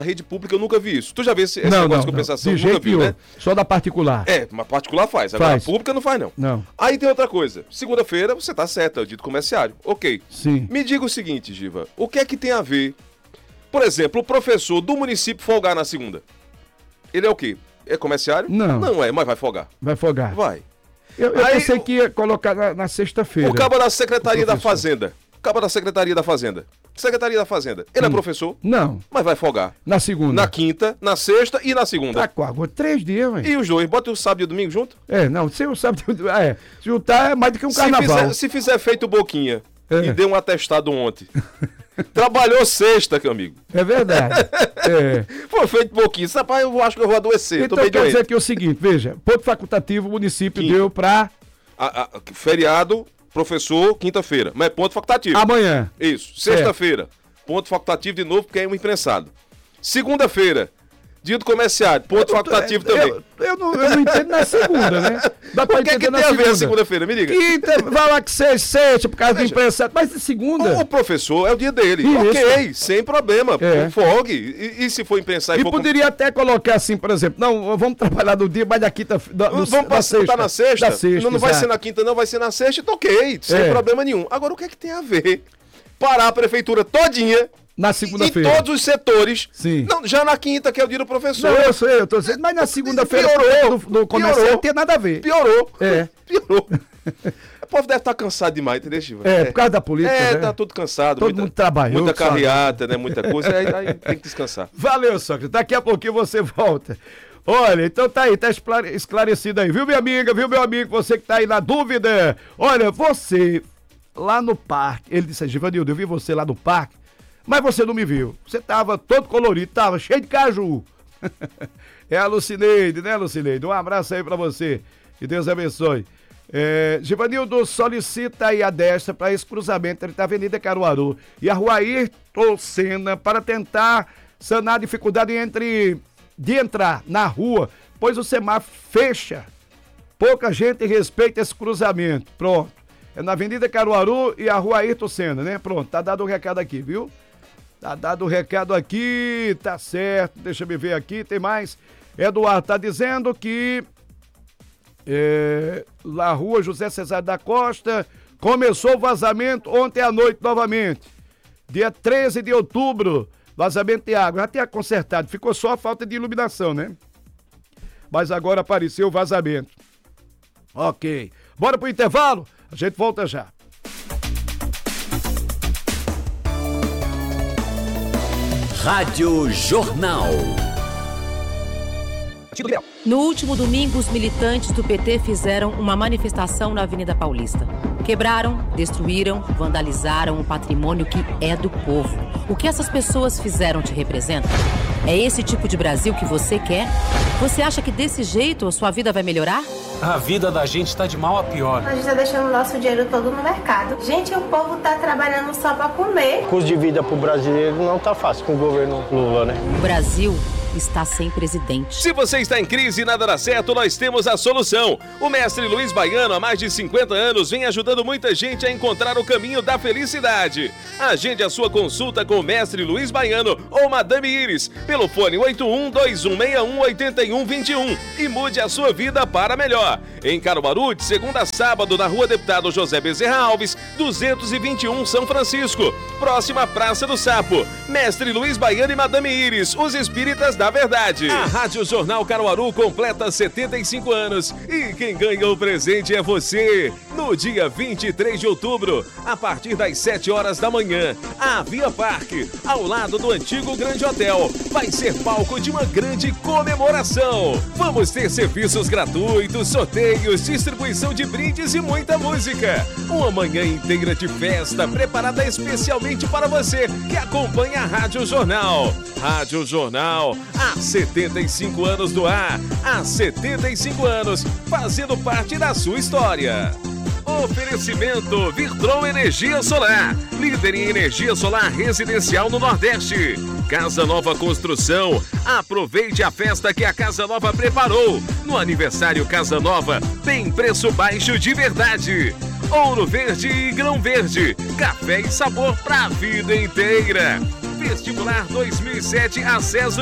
rede pública eu nunca vi isso. Tu já viu esse negócio de compensação? De jeito nenhum, né? Só da particular. Mas particular faz. Agora a pública não faz, não. Não. Aí tem outra coisa. Segunda-feira, você tá certo, é o dito comerciário. Ok. Sim. Me diga o seguinte, Giva. O que é que tem a ver, por exemplo, o professor do município folgar na segunda? Ele é o quê? É comerciário? Não. Não é, mas vai folgar. Vai folgar. Vai. Eu pensei que ia colocar na sexta-feira. O cabo da Secretaria da Fazenda. Secretaria da Fazenda, ele é professor? Não. Mas vai folgar. Na segunda. Na quinta, na sexta e na segunda. Tá com água 3 dias, velho. E os dois, bota o sábado e o domingo junto? Se o sábado... se juntar é mais do que um carnaval. Se fizer feito boquinha e deu um atestado ontem. Trabalhou sexta, meu amigo. É verdade. Foi feito boquinha. Rapaz, eu acho que eu vou adoecer. Então quer dizer que é o seguinte, veja, ponto facultativo, o município deu pra... Feriado... Professor, quinta-feira, mas é ponto facultativo. Amanhã. Isso. Sexta-feira, ponto facultativo de novo, porque é um imprensado. Segunda-feira, dia do comerciário, ponto facultativo também. Eu não entendo na segunda, né? Dá pra o que é que tem a ver a segunda-feira? Me diga. Quinta, vai lá que sexta, por causa do imprensado. Mas segunda... O professor é o dia dele. Isso. Ok, sem problema. Folgue. E se for imprensado... E poderia até colocar assim, por exemplo, não, vamos trabalhar no dia, mas na quinta... Vamos botar na sexta? Não vai ser na quinta, não, vai ser na sexta, então ok, sem problema nenhum. Agora, o que é que tem a ver parar a prefeitura todinha... Na segunda-feira. Em todos os setores. Sim. Não, já na quinta, que é o dia do professor. Não, eu tô dizendo, mas na segunda-feira do comercial não tem nada a ver. Piorou. Piorou. O povo deve estar cansado demais, entendeu, Chiva? Por causa da política, né? Tá tudo cansado. Todo mundo trabalhou. Muita carreata, né? Muita coisa. Aí tem que descansar. Valeu, Sócrates. Daqui a pouquinho você volta. Olha, então tá aí, tá esclarecido aí. Viu, minha amiga? Viu, meu amigo? Você que tá aí na dúvida. Olha, você lá no parque, ele disse, Givanildo, eu vi você lá no parque, mas você não me viu. Você tava todo colorido, tava cheio de caju. É a Lucineide, né, Lucineide? Um abraço aí pra você. Que Deus abençoe. Givanildo solicita aí a destra para esse cruzamento entre a Avenida Caruaru e a Rua Ayrton Senna para tentar sanar a dificuldade de entrar na rua, pois o semáforo fecha. Pouca gente respeita esse cruzamento. Pronto. É na Avenida Caruaru e a Rua Ayrton Senna, né? Pronto, tá dado o recado aqui, viu? Tá dado o recado aqui, tá certo. Deixa eu ver aqui, tem mais. Eduardo tá dizendo que na Rua José Cesário da Costa começou o vazamento ontem à noite novamente. Dia 13 de outubro, vazamento de água. Já tinha consertado, ficou só a falta de iluminação, né? Mas agora apareceu o vazamento. Ok. Bora pro intervalo? A gente volta já. Rádio Jornal. No último domingo, os militantes do PT fizeram uma manifestação na Avenida Paulista. Quebraram, destruíram, vandalizaram o patrimônio que é do povo. O que essas pessoas fizeram te representa? É esse tipo de Brasil que você quer? Você acha que desse jeito a sua vida vai melhorar? A vida da gente tá de mal a pior. A gente tá deixando o nosso dinheiro todo no mercado. Gente, o povo tá trabalhando só pra comer. O custo de vida pro brasileiro não tá fácil com o governo Lula, né? O Brasil está sem presidente. Se você está em crise e nada dá certo, nós temos a solução. O mestre Luiz Baiano, há mais de 50 anos, vem ajudando muita gente a encontrar o caminho da felicidade. Agende a sua consulta com o mestre Luiz Baiano ou Madame Iris pelo fone 81-2161-8121 e mude a sua vida para melhor. Em Caruaru, de segunda a sábado, na Rua Deputado José Bezerra Alves, 221 São Francisco, próxima à Praça do Sapo. Mestre Luiz Baiano e Madame Iris, os espíritas da verdade. A Rádio Jornal Caruaru completa 75 anos e quem ganha o presente é você. No dia 23 de outubro, a partir das 7 horas da manhã, a Via Parque, ao lado do antigo Grande Hotel, vai ser palco de uma grande comemoração. Vamos ter serviços gratuitos, sorteios, distribuição de brindes e muita música. Uma manhã inteira de festa preparada especialmente para você que acompanha a Rádio Jornal. Rádio Jornal, há 75 anos no ar, há 75 anos fazendo parte da sua história. Oferecimento Virtron Energia Solar, líder em energia solar residencial no Nordeste. Casa Nova Construção, aproveite a festa que a Casa Nova preparou. No aniversário Casa Nova, tem preço baixo de verdade. Ouro Verde e Grão Verde, café e sabor pra vida inteira. Vestibular 2007 Acesso